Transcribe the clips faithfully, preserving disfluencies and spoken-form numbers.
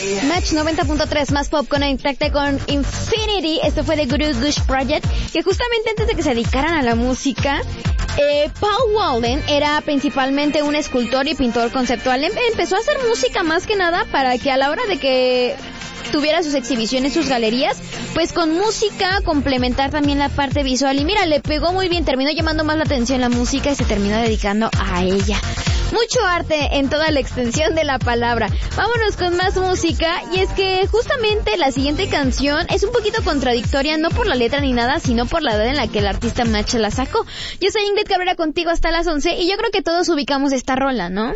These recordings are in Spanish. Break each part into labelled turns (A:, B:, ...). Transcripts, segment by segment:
A: Match noventa punto tres, más pop, conectarte con Infinity. Esto fue de Guru Gush Project, que justamente antes de que se dedicaran a la música, eh, Paul Walden era principalmente un escultor y pintor conceptual. Em- empezó a hacer música más que nada para que a la hora de que tuviera sus exhibiciones, sus galerías, pues con música complementar también la parte visual. Y mira, le pegó muy bien, terminó llamando más la atención la música y se terminó dedicando a ella. Mucho arte en toda la extensión de la palabra. Vámonos con más música, y es que justamente la siguiente canción es un poquito contradictoria, no por la letra ni nada, sino por la edad en la que el artista Match la sacó. Yo soy Ingrid Cabrera, contigo hasta las once, y yo creo que todos ubicamos esta rola, ¿no?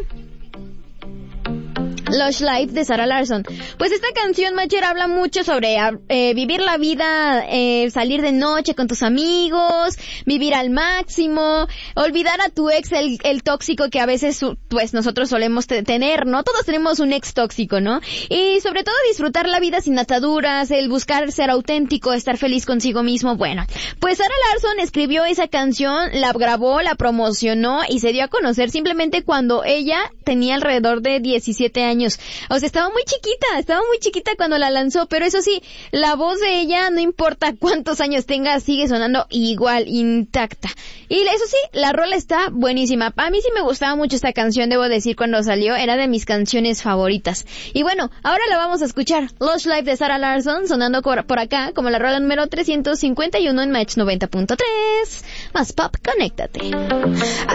A: Lush Life de Sarah Larsson. Pues esta canción, Matcher, habla mucho sobre eh, vivir la vida, eh, salir de noche con tus amigos, vivir al máximo, olvidar a tu ex, el, el tóxico que a veces pues nosotros solemos te- tener, ¿no? Todos tenemos un ex tóxico, ¿no? Y sobre todo disfrutar la vida sin ataduras, el buscar ser auténtico, estar feliz consigo mismo. Bueno, pues Sarah Larsson escribió esa canción, la grabó, la promocionó y se dio a conocer simplemente cuando ella tenía alrededor de diecisiete años. O sea, estaba muy chiquita, estaba muy chiquita cuando la lanzó, pero eso sí, la voz de ella, no importa cuántos años tenga, sigue sonando igual, intacta. Y eso sí, la rola está buenísima. A mí sí me gustaba mucho esta canción, debo decir, cuando salió, era de mis canciones favoritas. Y bueno, ahora la vamos a escuchar, Lush Life de Sarah Larsson, sonando por acá como la rola número trescientos cincuenta y uno en Match noventa punto tres. Más pop, conéctate.
B: I